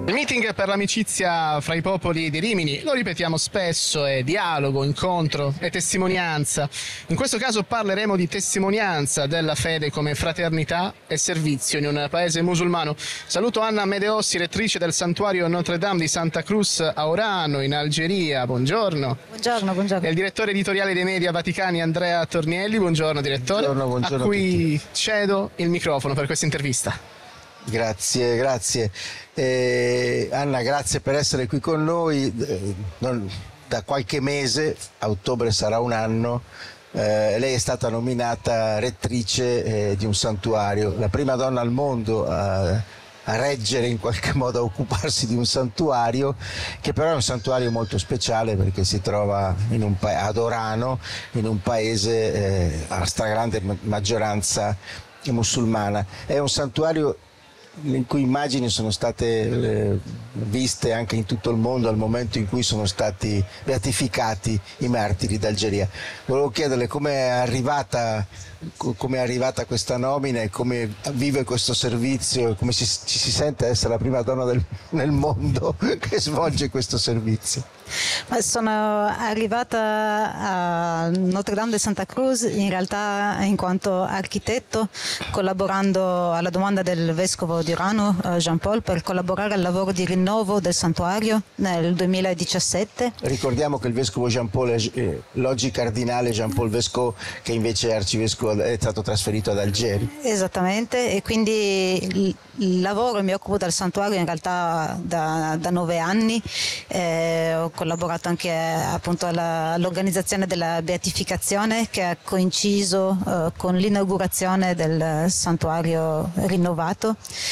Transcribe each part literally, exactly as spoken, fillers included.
Il meeting per l'amicizia fra i popoli di Rimini, lo ripetiamo spesso, è dialogo, incontro e testimonianza. In questo caso parleremo di testimonianza della fede come fraternità e servizio in un paese musulmano. Saluto Anna Medeossi, rettrice del santuario Notre Dame di Santa Cruz a Orano, in Algeria. Buongiorno. Buongiorno, buongiorno. E il direttore editoriale dei media vaticani Andrea Tornielli. Buongiorno direttore. Buongiorno, buongiorno a cui cedo il microfono per questa intervista. Grazie, grazie. Eh, Anna, grazie per essere qui con noi. Eh, non, da qualche mese, a ottobre sarà un anno, eh, lei è stata nominata rettrice eh, di un santuario, la prima donna al mondo a, a reggere, in qualche modo a occuparsi di un santuario, che però è un santuario molto speciale perché si trova in un pa- ad Orano, in un paese eh, a stragrande maggioranza musulmana. È un santuario le cui immagini sono state eh, viste anche in tutto il mondo al momento in cui sono stati beatificati i martiri d'Algeria. Volevo chiederle come è arrivata, come è arrivata questa nomina e come vive questo servizio, come ci, ci si sente essere la prima donna del, nel mondo che svolge questo servizio. Sono arrivata a Notre Dame de Santa Cruz in realtà in quanto architetto, collaborando alla domanda del vescovo di Orano, Jean Paul, per collaborare al lavoro di rinnovo del santuario nel duemiladiciassette. Ricordiamo che il vescovo Jean Paul è l'oggi cardinale Jean Paul Vescovo, che invece è arcivescovo, è stato trasferito ad Algeri. Esattamente, e quindi il lavoro, mi occupo del santuario in realtà da, da nove anni. Eh, ho collaborato anche appunto alla, all'organizzazione della beatificazione che ha coinciso eh, con l'inaugurazione del santuario rinnovato.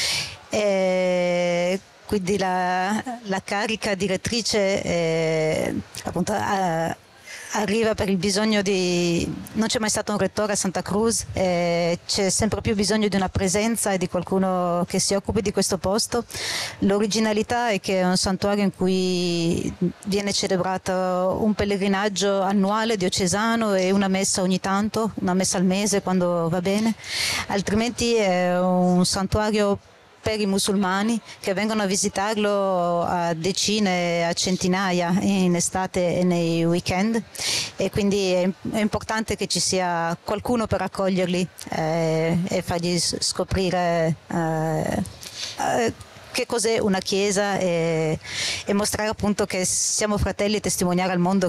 E quindi la, la carica direttrice eh, appunto eh, arriva per il bisogno di... non c'è mai stato un rettore a Santa Cruz, eh, c'è sempre più bisogno di una presenza e di qualcuno che si occupi di questo posto. L'originalità è che è un santuario in cui viene celebrato un pellegrinaggio annuale diocesano e una messa ogni tanto, una messa al mese quando va bene, altrimenti è un santuario per i musulmani che vengono a visitarlo a decine, a centinaia in estate e nei weekend, e quindi è, è importante che ci sia qualcuno per accoglierli eh, e fargli scoprire eh, eh, che cos'è una chiesa e, e mostrare appunto che siamo fratelli e testimoniare al mondo